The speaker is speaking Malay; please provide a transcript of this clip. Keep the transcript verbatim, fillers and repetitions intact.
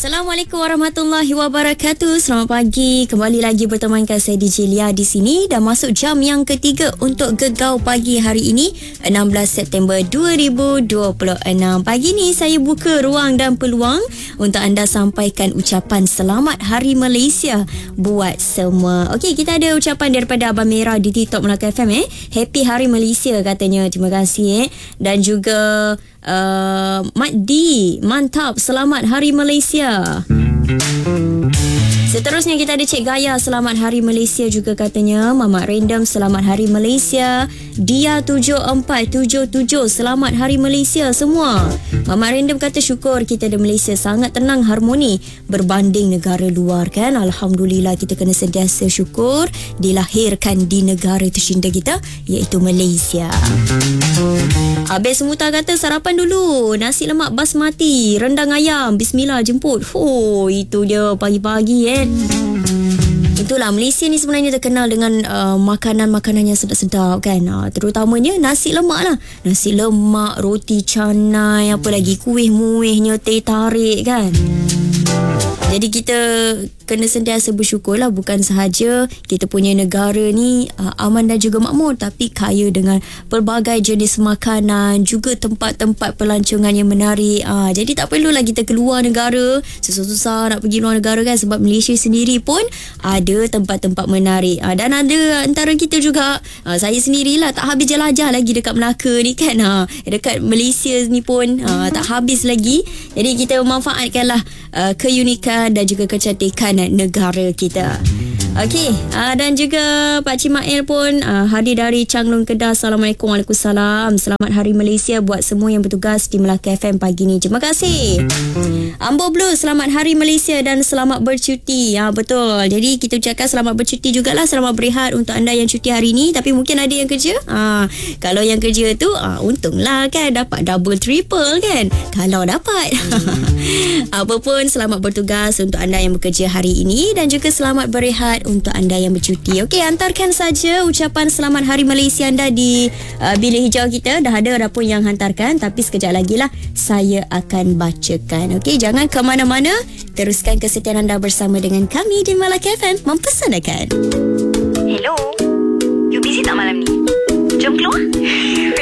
Assalamualaikum warahmatullahi wabarakatuh. Selamat pagi. Kembali lagi bertemankan saya D J Lia di sini dan masuk jam yang ketiga untuk Gegau Pagi hari ini enam belas September dua ribu dua puluh enam. Pagi ni saya buka ruang dan peluang untuk anda sampaikan ucapan selamat Hari Malaysia buat semua. Okey, kita ada ucapan daripada Abang Merah di TikTok Melaka F M eh. Happy Hari Malaysia katanya. Terima kasih eh. Dan juga Uh, Mat D, mantap, selamat Hari Malaysia. Seterusnya kita ada Cik Gaya, selamat Hari Malaysia juga katanya. Mamat Random, selamat Hari Malaysia. Dia tujuh empat tujuh tujuh, selamat Hari Malaysia semua. Mamat Random kata syukur kita di Malaysia sangat tenang, harmoni berbanding negara luar kan. Alhamdulillah, kita kena sentiasa syukur dilahirkan di negara tercinta kita iaitu Malaysia. Abis Muta kata sarapan dulu, nasi lemak basmati, rendang ayam, bismillah jemput. Oh, itu dia pagi-pagi eh. Itulah, Malaysia ni sebenarnya terkenal dengan uh, makanan-makanan yang sedap-sedap kan. Uh, terutamanya nasi lemak lah. Nasi lemak, roti canai, apa lagi, kuih muihnya, teh tarik kan. Jadi kita kena sentiasa bersyukur lah. Bukan sahaja kita punya negara ni uh, aman dan juga makmur, tapi kaya dengan pelbagai jenis makanan, juga tempat-tempat pelancongan yang menarik. Uh, jadi tak perlulah kita keluar negara susah-susah nak pergi luar negara kan. Sebab Malaysia sendiri pun ada tempat-tempat menarik. Uh, dan ada antara kita juga, uh, saya sendirilah tak habis jelajah lagi dekat Melaka ni kan. Uh, dekat Malaysia ni pun uh, tak habis lagi. Jadi kita memanfaatkanlah uh, keunikan dan juga kecantikan negara kita. Okey, uh, dan juga Pak Cimail pun uh, hadir dari Changlong Kedah. Assalamualaikum. Waalaikumsalam. Selamat Hari Malaysia buat semua yang bertugas di Melaka F M pagi ni. Terima kasih. Ambo Blue, selamat Hari Malaysia dan selamat bercuti. Ya, betul. Jadi kita ucapkan selamat bercuti jugalah, selamat berehat untuk anda yang cuti hari ni. Tapi mungkin ada yang kerja. Uh, kalau yang kerja tu uh, untunglah kan, dapat double triple kan. Kalau dapat. Apa pun, selamat bertugas untuk anda yang bekerja hari ini dan juga selamat berehat untuk anda yang bercuti. Okey, hantarkan saja ucapan selamat Hari Malaysia anda di uh, bilik hijau kita. Dah ada dah pun yang hantarkan, tapi sekejap lagi lah saya akan bacakan. Okey, jangan ke mana-mana. Teruskan kesetiaan anda bersama dengan kami di Melaka F M Mempesanakan. Hello, you busy tak malam ni? Jom keluar.